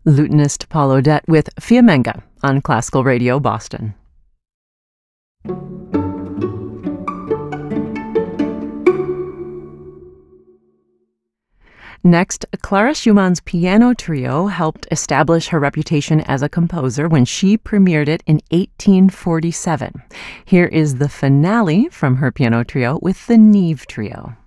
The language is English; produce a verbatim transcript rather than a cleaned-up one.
Lutenist Paul Odette with Fiammenga on Classical Radio Boston. Next, Clara Schumann's piano trio helped establish her reputation as a composer when she premiered it in eighteen forty-seven. Here is the finale from her piano trio with the Nieve Trio.